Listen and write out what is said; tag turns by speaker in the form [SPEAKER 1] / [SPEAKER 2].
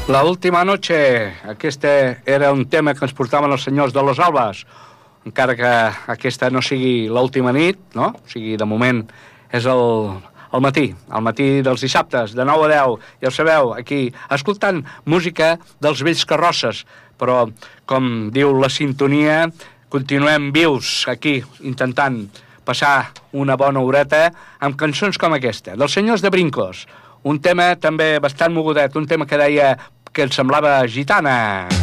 [SPEAKER 1] La última noche, aquest era un tema que ens portaven els senyors de Los Albas, encara que aquesta no sigui l'última nit, no? O sigui, de moment és el matí dels dissabtes, de 9 a 10, ja ho sabeu, aquí, escoltant música dels vells carrosses, però, com diu la sintonia, continuem vius aquí, intentant passar una bona horeta amb cançons com aquesta, dels senyors de Brincos, un tema també bastant mogudet, un tema que deia que ens semblava gitana.